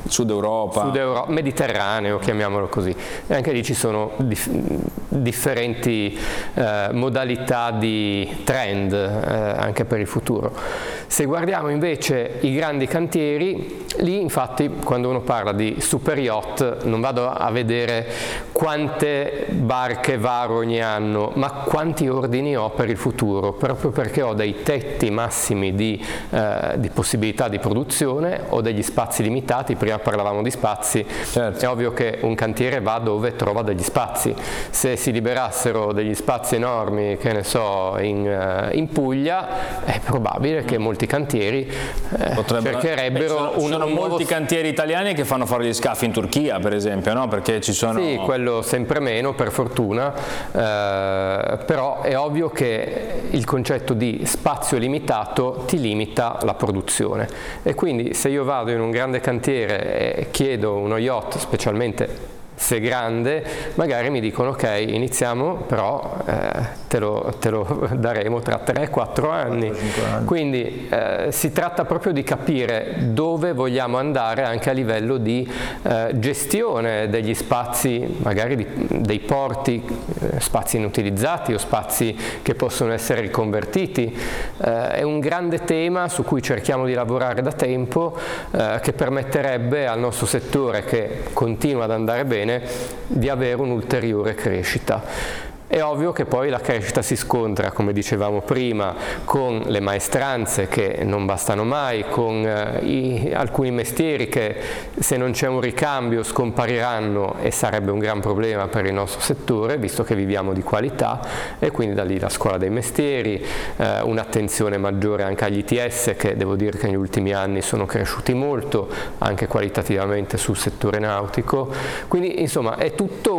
Sud Europa, Mediterraneo, chiamiamolo così, e anche lì ci sono differenti modalità di trend anche per il futuro. Se guardiamo invece i grandi cantieri, lì infatti quando uno parla di super yacht non vado a vedere quante barche varo ogni anno, ma quanti ordini ho per il futuro, proprio perché ho dei tetti massimi di possibilità di produzione, ho degli spazi limitati. Prima parlavamo di spazi, certo. È ovvio che un cantiere va dove trova degli spazi. Se si liberassero degli spazi enormi, che ne so, in Puglia, è probabile che molti cantieri cercherebbero ci sono molti cantieri italiani che fanno fare gli scafi in Turchia, per esempio, no? Perché ci sono... Sì, quello sempre meno, per fortuna, però è ovvio che il concetto di spazio limitato ti limita la produzione, e quindi se io vado in un grande cantiere e chiedo uno yacht, specialmente se grande, magari mi dicono ok, iniziamo, però te lo daremo tra 3-4 anni. Quindi si tratta proprio di capire dove vogliamo andare anche a livello di gestione degli spazi, magari dei porti, spazi inutilizzati o spazi che possono essere riconvertiti. È un grande tema su cui cerchiamo di lavorare da tempo, che permetterebbe al nostro settore, che continua ad andare bene, di avere un'ulteriore crescita. È ovvio che poi la crescita si scontra, come dicevamo prima, con le maestranze che non bastano mai, con alcuni mestieri che se non c'è un ricambio scompariranno, e sarebbe un gran problema per il nostro settore, visto che viviamo di qualità, e quindi da lì la scuola dei mestieri, un'attenzione maggiore anche agli ITS, che devo dire che negli ultimi anni sono cresciuti molto, anche qualitativamente sul settore nautico. Quindi insomma è tutto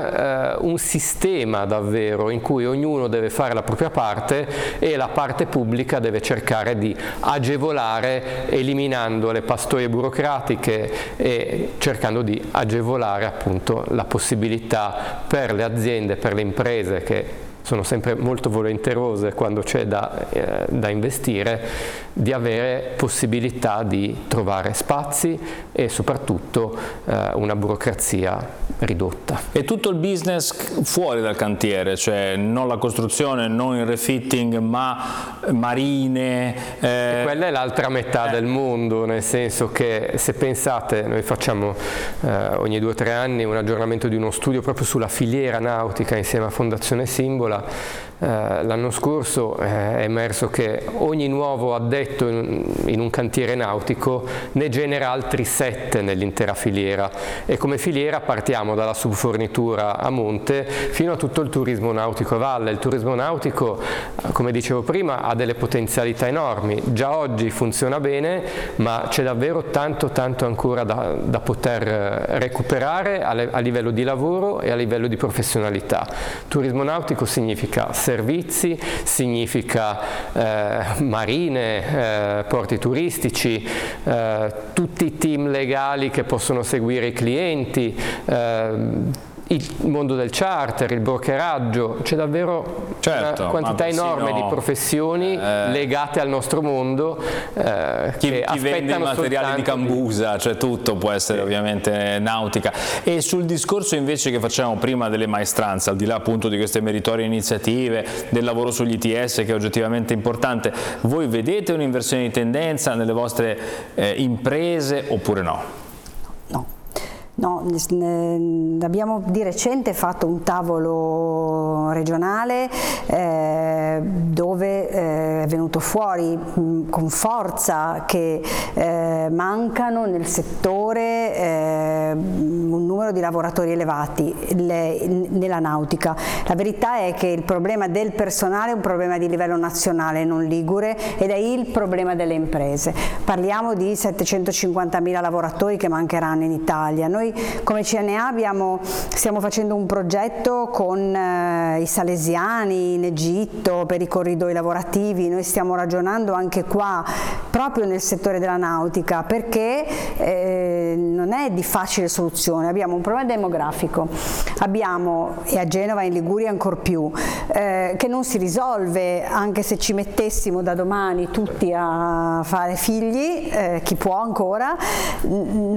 un sistema davvero in cui ognuno deve fare la propria parte, e la parte pubblica deve cercare di agevolare, eliminando le pastoie burocratiche e cercando di agevolare appunto la possibilità per le aziende, per le imprese, che sono sempre molto volenterose quando c'è da investire, di avere possibilità di trovare spazi e soprattutto una burocrazia ridotta. E tutto il business fuori dal cantiere, cioè non la costruzione, non il refitting, ma marine. E quella è l'altra metà del mondo, nel senso che, se pensate, noi facciamo ogni 2 o 3 anni un aggiornamento di uno studio proprio sulla filiera nautica insieme a Fondazione Simbola. L'anno scorso è emerso che ogni nuovo addetto in un cantiere nautico ne genera altri 7 nell'intera filiera, e come filiera partiamo dalla subfornitura a monte fino a tutto il turismo nautico a valle. Il turismo nautico, come dicevo prima, ha delle potenzialità enormi, già oggi funziona bene, ma c'è davvero tanto ancora da poter recuperare a livello di lavoro e a livello di professionalità. Turismo nautico significa servizi, significa marine, porti turistici, tutti i team legali che possono seguire i clienti, il mondo del charter, il brokeraggio. C'è davvero una quantità enorme di professioni legate al nostro mondo, chi vende i materiali di cambusa, cioè tutto può essere ovviamente nautica. E sul discorso invece che facciamo prima delle maestranze, al di là appunto di queste meritorie iniziative, del lavoro sugli ITS che è oggettivamente importante, voi vedete un'inversione di tendenza nelle vostre imprese oppure no? No, abbiamo di recente fatto un tavolo regionale dove è venuto fuori con forza che mancano nel settore un numero di lavoratori elevati nella nautica. La verità è che il problema del personale è un problema di livello nazionale, non ligure, ed è il problema delle imprese. Parliamo di 750.000 lavoratori che mancheranno in Italia. Noi come CNA stiamo facendo un progetto con i salesiani in Egitto per i corridoi lavorativi. Noi stiamo ragionando anche qua proprio nel settore della nautica, perché non è di facile soluzione. Abbiamo un problema demografico, e a Genova e in Liguria ancor più, che non si risolve anche se ci mettessimo da domani tutti a fare figli, chi può ancora.